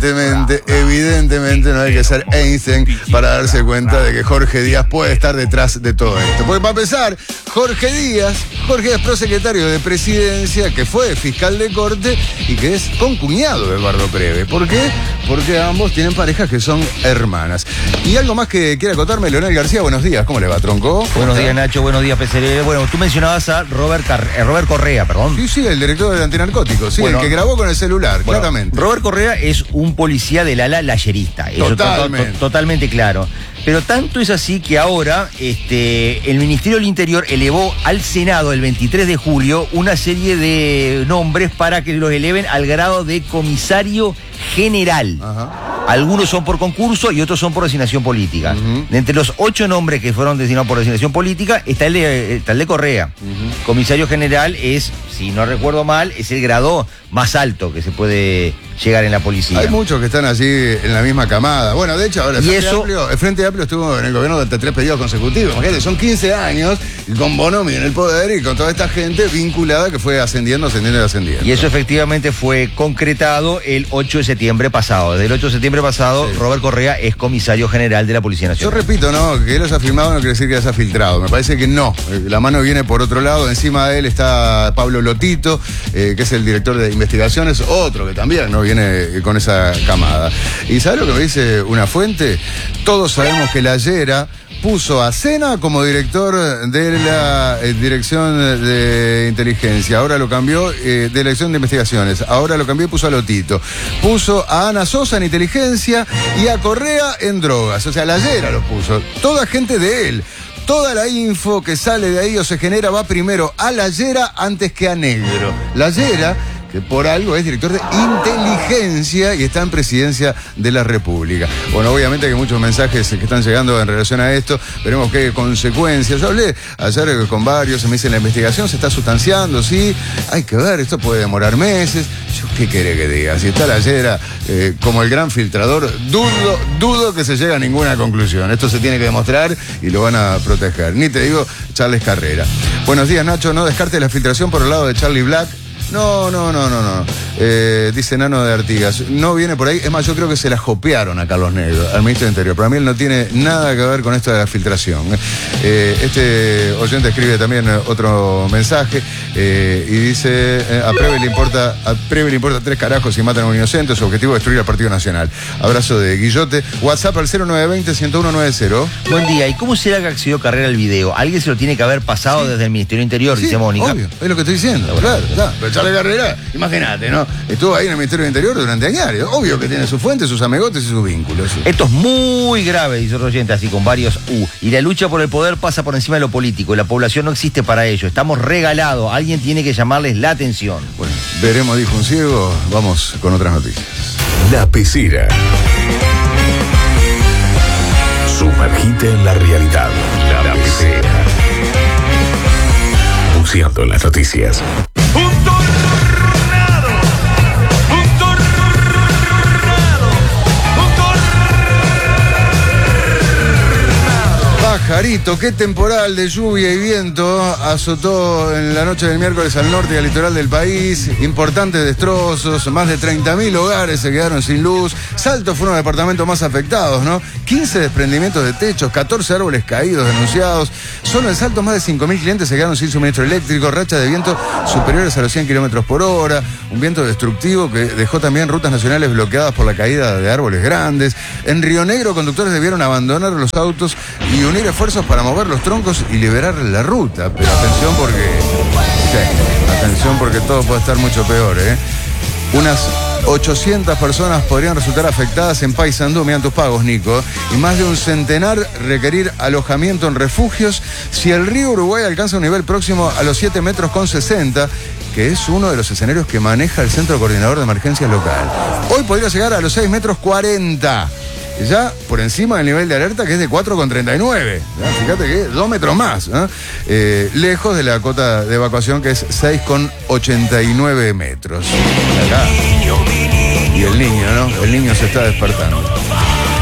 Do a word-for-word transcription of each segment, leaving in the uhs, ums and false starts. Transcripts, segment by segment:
Evidentemente, evidentemente no hay que ser Einstein para darse cuenta de que Jorge Díaz puede estar detrás de todo esto. Porque para empezar, Jorge Díaz, Jorge Díaz, prosecretario de Presidencia, que fue fiscal de corte y que es concuñado de Eduardo Preve. ¿Por qué? Porque ambos tienen parejas que son hermanas. Y algo más que quiera acotarme, Leonel García, buenos días. ¿Cómo le va, Tronco? Buenos días, Nacho. Buenos días, P C R. Bueno, tú mencionabas a Robert, Car eh, Robert Correa, perdón. Sí, sí, el director de antinarcóticos, sí, bueno, el que grabó con el celular, bueno, claramente. Robert Correa es un policía del ala layerista. Eso totalmente. To to totalmente claro. Pero tanto es así que ahora este, el Ministerio del Interior elevó al Senado el veintitrés de julio una serie de nombres para que los eleven al grado de comisario general. Ajá. Algunos son por concurso y otros son por designación política. Uh-huh. De entre los ocho nombres que fueron designados por designación política está el de, está el de Correa. Uh-huh. Comisario general es, si no recuerdo mal, es el grado más alto que se puede llegar en la policía. Hay muchos que están así en la misma camada. Bueno, de hecho, ahora el Frente, eso, Amplio, el Frente Amplio estuvo en el gobierno durante tres periodos consecutivos. Imagínate, son quince años con Bonomi en el poder y con toda esta gente vinculada que fue ascendiendo, ascendiendo y ascendiendo. Y eso efectivamente fue concretado el ocho de septiembre pasado. Desde el ocho de septiembre pasado, sí. Robert Correa es comisario general de la Policía Nacional. Yo repito, ¿no? Que él haya firmado no quiere decir que haya filtrado. Me parece que no. La mano viene por otro lado. Encima de él está Pablo Lotito, eh, que es el director de investigaciones, otro que también no viene con esa camada. ¿Y sabes lo que me dice una fuente? Todos sabemos que la Llera puso a Sena como director de la eh, Dirección de Inteligencia. Ahora lo cambió, eh, de la Dirección de Investigaciones. Ahora lo cambió y puso a Lotito. Puso a Ana Sosa en Inteligencia y a Correa en Drogas. O sea, la Llera lo puso. Toda gente de él. Toda la info que sale de ahí o se genera va primero a la Llera antes que a Negro. La Llera, que por algo es director de inteligencia y está en presidencia de la República. Bueno, obviamente que muchos mensajes que están llegando en relación a esto, veremos qué consecuencias. Yo hablé ayer con varios, me dicen la investigación se está sustanciando, sí, hay que ver, esto puede demorar meses. Yo, ¿qué quiere que diga? Si está la Llera eh, como el gran filtrador, dudo, dudo que se llegue a ninguna conclusión. Esto se tiene que demostrar y lo van a proteger. Ni te digo Charles Carrera. Buenos días, Nacho, no descarte la filtración por el lado de Charlie Black. No, no, no, no, no. Eh, dice Nano de Artigas. No viene por ahí. Es más, yo creo que se la jopearon a Carlos Negro, al ministro de Interior. Para mí él no tiene nada que ver con esto de la filtración. Eh, este oyente escribe también otro mensaje eh, y dice: eh, a Preve le importa, a Preve le importa tres carajos si matan a un inocente. Su objetivo es destruir al Partido Nacional. Abrazo de Guillote. WhatsApp al cero nueve dos cero, uno uno nueve cero. Buen día. ¿Y cómo será que accedió Carrera al video? Alguien se lo tiene que haber pasado sí. desde el Ministerio del Interior, sí, dice Mónica. Obvio, es lo que estoy diciendo. Claro, claro. Pero Charles Carrera, imagínate, ¿no? Estuvo ahí en el Ministerio del Interior durante años. Obvio que tiene sus fuentes, sus amigotes y sus vínculos. Esto es muy grave, dice otro oyente, así con varios U. Y la lucha por el poder pasa por encima de lo político. La población no existe para ello. Estamos regalados. Alguien tiene que llamarles la atención. Bueno, veremos, dijo un ciego. Vamos con otras noticias. La Pecera. Sumergite en la realidad. La, la Pecera. Buceando en las noticias. Un tornado, un tornado, un tornado. Pajarito, qué temporal de lluvia y viento azotó en la noche del miércoles al norte y al litoral del país. Importantes destrozos, más de treinta mil hogares se quedaron sin luz. Salto fue uno de los departamentos más afectados, ¿no? quince desprendimientos de techos, catorce árboles caídos denunciados. Solo en Salto más de cinco mil clientes se quedaron sin suministro eléctrico, rachas de viento superiores a los cien kilómetros por hora, un viento destructivo que dejó también rutas nacionales bloqueadas por la caída de árboles grandes. En Río Negro, conductores debieron abandonar los autos y unir esfuerzos para mover los troncos y liberar la ruta. Pero atención porque... Sí, atención porque todo puede estar mucho peor, ¿eh? Unas ochocientas personas podrían resultar afectadas en Paysandú, miran tus pagos, Nico, y más de un centenar requerir alojamiento en refugios si el río Uruguay alcanza un nivel próximo a los siete metros con sesenta, que es uno de los escenarios que maneja el Centro Coordinador de Emergencias Local. Hoy podría llegar a los seis metros cuarenta. Ya por encima del nivel de alerta, que es de cuatro con treinta y nueve. ¿Ya? Fíjate que dos metros más, ¿eh? Eh, lejos de la cota de evacuación, que es seis con ochenta y nueve metros. Acá. Y el niño, ¿no? El niño se está despertando.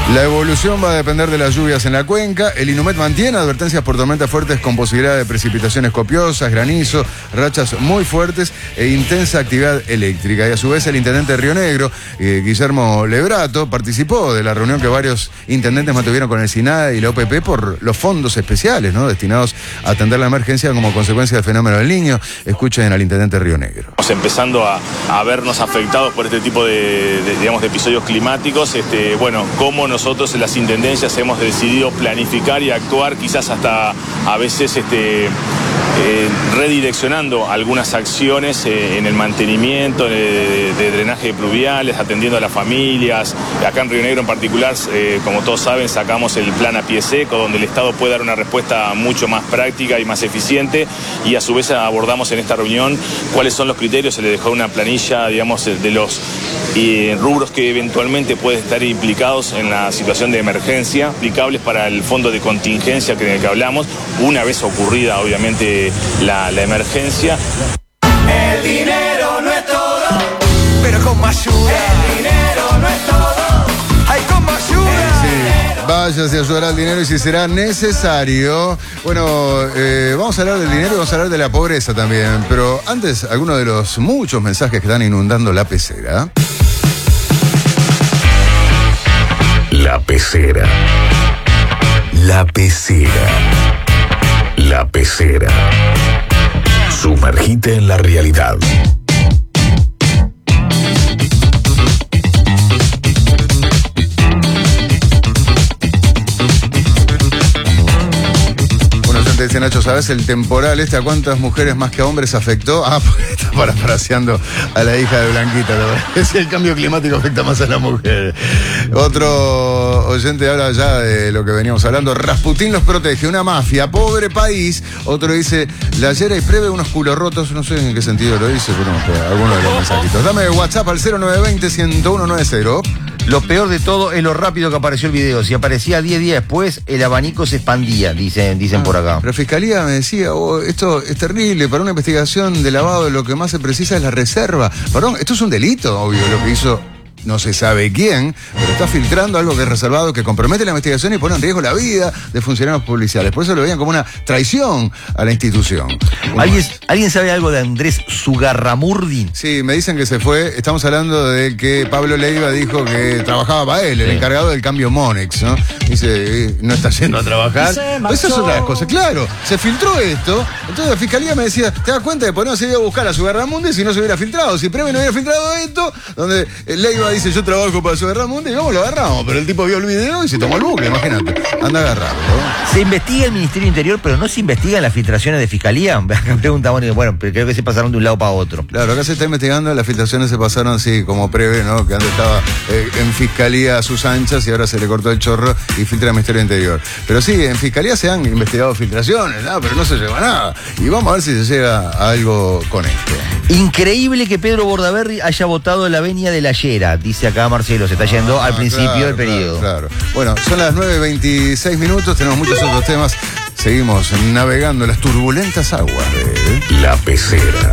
La evolución va a depender de las lluvias en la cuenca. El INUMET mantiene advertencias por tormentas fuertes con posibilidad de precipitaciones copiosas, granizo, rachas muy fuertes e intensa actividad eléctrica. Y a su vez el intendente de Río Negro, eh, Guillermo Lebrato, participó de la reunión que varios intendentes mantuvieron con el SINAE y la O P P por los fondos especiales, ¿no?, destinados a atender la emergencia como consecuencia del fenómeno del Niño. Escuchen al intendente de Río Negro. Estamos empezando a, a vernos afectados por este tipo de, de, digamos, de episodios climáticos. Este, bueno, cómo nosotros en las intendencias hemos decidido planificar y actuar, quizás hasta a veces este, eh, redireccionando algunas acciones eh, en el mantenimiento de, de drenaje de pluviales, atendiendo a las familias. Acá en Río Negro en particular, eh, como todos saben, sacamos el plan a pie seco, donde el Estado puede dar una respuesta mucho más práctica y más eficiente, y a su vez abordamos en esta reunión cuáles son los criterios. Se le dejó una planilla, digamos, de los eh, rubros que eventualmente pueden estar implicados en la situación de emergencia, aplicables para el fondo de contingencia que, que hablamos, una vez ocurrida obviamente la, la emergencia. El dinero no es todo, pero con Mayura. El dinero no es todo, hay con Mayura. Sí, vaya, se ayudará el dinero y si será necesario. Bueno, eh, vamos a hablar del dinero y vamos a hablar de la pobreza también. Pero antes, algunos de los muchos mensajes que están inundando la pecera. La pecera. La pecera. La pecera. Sumergite en la realidad. Dice Nacho, ¿sabes el temporal este a cuántas mujeres más que a hombres afectó? Ah, porque está parafraseando a la hija de Blanquita. Es el cambio climático afecta más a la mujer. Otro oyente habla ya de lo que veníamos hablando. Rasputín los protege, una mafia, pobre país. Otro dice, la Yera y Preve unos culos rotos. No sé en qué sentido lo dice, pero no, alguno de los mensajitos. Dame WhatsApp al cero nueve dos cero, uno uno nueve cero. Lo peor de todo es lo rápido que apareció el video. Si aparecía diez días después, el abanico se expandía, dicen, dicen ah, por acá. Pero Fiscalía me decía, oh, esto es terrible, para una investigación de lavado lo que más se precisa es la reserva. Perdón, esto es un delito, obvio, lo que hizo no se sabe quién, pero está filtrando algo que es reservado, que compromete la investigación y pone en riesgo la vida de funcionarios policiales. Por eso lo veían como una traición a la institución. ¿Alguien, ¿Alguien sabe algo de Andrés Zugarramurdi? Sí, me dicen que se fue. Estamos hablando de que Pablo Leiva dijo que trabajaba para él, el sí. encargado del cambio Monex, ¿no? Dice, no está yendo a trabajar. Esas son otras cosas. Claro, se filtró esto. Entonces la Fiscalía me decía, ¿te das cuenta de por qué no se iba a buscar a Zugarramurdi si no se hubiera filtrado? Si Preve no hubiera filtrado esto, donde Leiva dice, yo trabajo para Zugarramurdi, y vamos, lo agarramos. Pero el tipo vio el video y se tomó el bucle, imagínate. Anda a agarrarlo. Se investiga el Ministerio Interior, pero no se investigan las filtraciones de Fiscalía. Acá preguntamos, bueno, pero creo que se pasaron de un lado para otro. Claro, acá se está investigando, las filtraciones se pasaron así, como Preve, ¿no? Que antes estaba eh, en Fiscalía a sus anchas y ahora se le cortó el chorro y filtra el Ministerio Interior. Pero sí, en Fiscalía se han investigado filtraciones, ¿no? Pero no se lleva nada. Y vamos a ver si se llega a algo con esto. Increíble que Pedro Bordaberry haya votado la venia de la Yera, dice acá Marcelo, se está yendo ah, al principio claro, del periodo. Claro, claro. Bueno, son las nueve veintiséis minutos, tenemos muchos otros temas. Seguimos navegando las turbulentas aguas de La Pecera.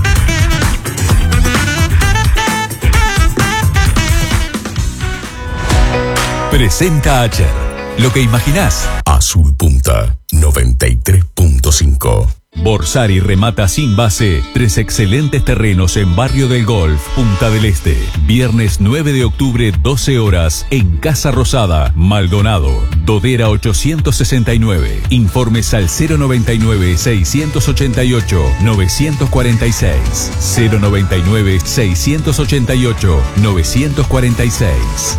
Presenta Acher. Lo que imaginás. Azul Punta noventa y tres punto cinco. Borsari remata sin base tres excelentes terrenos en Barrio del Golf, Punta del Este. Viernes nueve de octubre, doce horas, en Casa Rosada, Maldonado. Dodera ochocientos sesenta y nueve. Informes al cero noventa y nueve, seiscientos ochenta y ocho, novecientos cuarenta y seis. cero noventa y nueve, seiscientos ochenta y ocho, novecientos cuarenta y seis.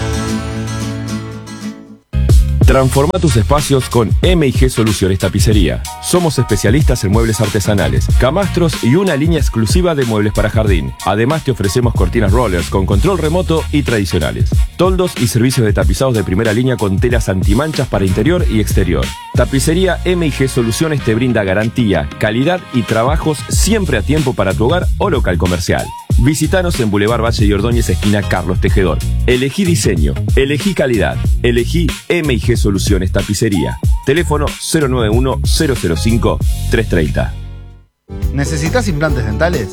Transforma tus espacios con M y G Soluciones Tapicería. Somos especialistas en muebles artesanales, camastros y una línea exclusiva de muebles para jardín. Además te ofrecemos cortinas rollers con control remoto y tradicionales. Toldos y servicios de tapizados de primera línea con telas antimanchas para interior y exterior. Tapicería M y G Soluciones te brinda garantía, calidad y trabajos siempre a tiempo para tu hogar o local comercial. Visítanos en Boulevard Valle y Ordóñez, esquina Carlos Tejedor. Elegí diseño, elegí calidad, elegí M y G Soluciones Tapicería. Teléfono cero nueve uno, cero cero cinco, tres tres cero. ¿Necesitas implantes dentales?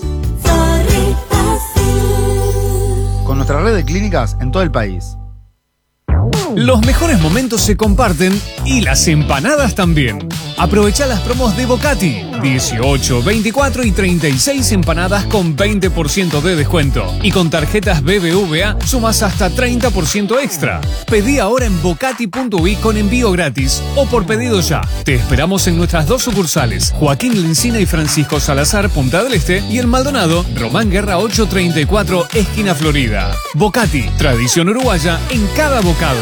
Con nuestra red de clínicas en todo el país. Los mejores momentos se comparten y las empanadas también. Aprovecha las promos de Bocati. dieciocho, veinticuatro y treinta y seis empanadas con veinte por ciento de descuento. Y con tarjetas B B V A sumas hasta treinta por ciento extra. Pedí ahora en bocati punto uy con envío gratis o por pedido ya. Te esperamos en nuestras dos sucursales, Joaquín Lencina y Francisco Salazar, Punta del Este, y en Maldonado, Román Guerra ochocientos treinta y cuatro, esquina Florida. Bocati, tradición uruguaya en cada bocado.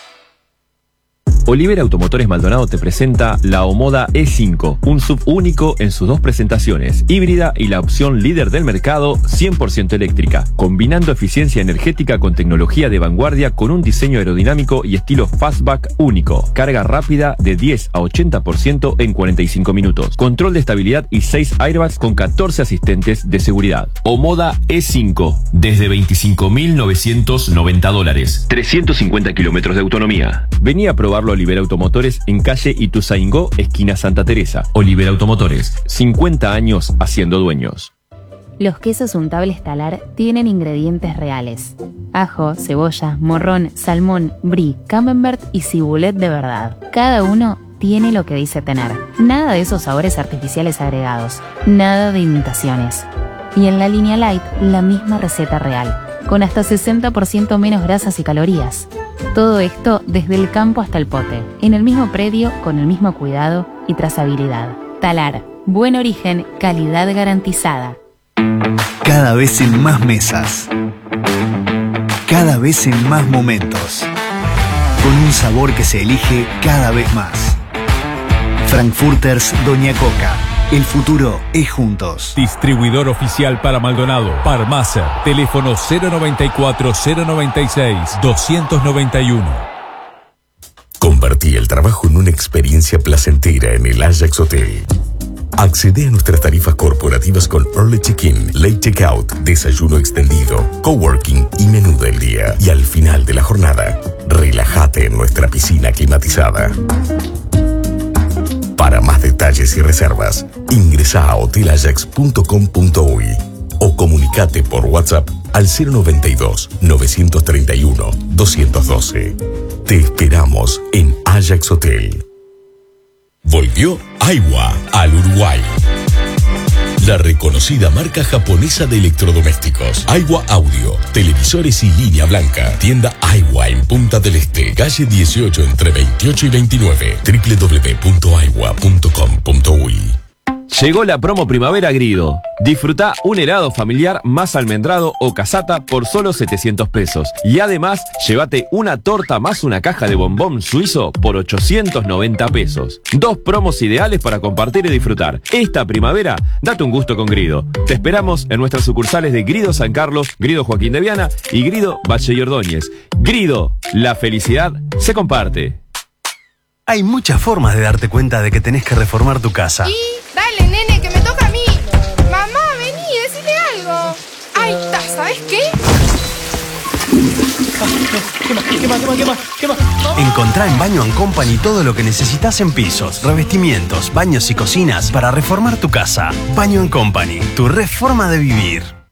Olivera Automotores Maldonado te presenta la Omoda E cinco, un sub único en sus dos presentaciones, híbrida y la opción líder del mercado, cien por ciento eléctrica, combinando eficiencia energética con tecnología de vanguardia con un diseño aerodinámico y estilo fastback único, carga rápida de diez a ochenta por ciento en cuarenta y cinco minutos, control de estabilidad y seis airbags con catorce asistentes de seguridad. Omoda E cinco, desde veinticinco mil novecientos noventa dólares, trescientos cincuenta kilómetros de autonomía. Vení a probarlo Olivera Automotores en calle Ituzaingó, esquina Santa Teresa. Olivera Automotores, cincuenta años haciendo dueños. Los quesos untables Talar tienen ingredientes reales: ajo, cebolla, morrón, salmón, brie, camembert y cibulet de verdad. Cada uno tiene lo que dice tener. Nada de esos sabores artificiales agregados, nada de imitaciones. Y en la línea light, la misma receta real, con hasta sesenta por ciento menos grasas y calorías. Todo esto desde el campo hasta el pote, en el mismo predio, con el mismo cuidado y trazabilidad. Talar, buen origen, calidad garantizada. Cada vez en más mesas. Cada vez en más momentos. Con un sabor que se elige cada vez más. Frankfurters Doña Coca. El futuro es juntos. Distribuidor oficial para Maldonado. Parmacer. Teléfono cero noventa y cuatro, cero noventa y seis, doscientos noventa y uno. Convertí el trabajo en una experiencia placentera en el Ajax Hotel. Accede a nuestras tarifas corporativas con Early Check-in, Late Checkout, desayuno extendido, coworking y menú del día. Y al final de la jornada, relájate en nuestra piscina climatizada. Para más detalles y reservas, ingresa a hotel ajax punto com punto uy o comunicate por WhatsApp al cero noventa y dos, novecientos treinta y uno, doscientos doce. Te esperamos en Ajax Hotel. Volvió Aiwa al Uruguay. La reconocida marca japonesa de electrodomésticos. Aiwa Audio, televisores y línea blanca. Tienda Aiwa en Punta del Este, calle dieciocho entre veintiocho y veintinueve. doble u doble u doble u punto aiwa punto com punto uy. Llegó la promo Primavera Grido. Disfruta un helado familiar más almendrado o casata por solo setecientos pesos. Y además, llévate una torta más una caja de bombón suizo por ochocientos noventa pesos. Dos promos ideales para compartir y disfrutar. Esta primavera, date un gusto con Grido. Te esperamos en nuestras sucursales de Grido San Carlos, Grido Joaquín de Viana y Grido Valle y Ordóñez. Grido, la felicidad se comparte. Hay muchas formas de darte cuenta de que tenés que reformar tu casa. Y dale, nene, que me toca a mí. Mamá, vení, decile algo. Ahí está, ¿sabes qué? ¿Qué más? ¿Qué más? ¿Qué más? ¿Qué más? ¿Qué más? Encontrá en Baño and Company todo lo que necesitas en pisos, revestimientos, baños y cocinas para reformar tu casa. Baño and Company, tu reforma de vivir.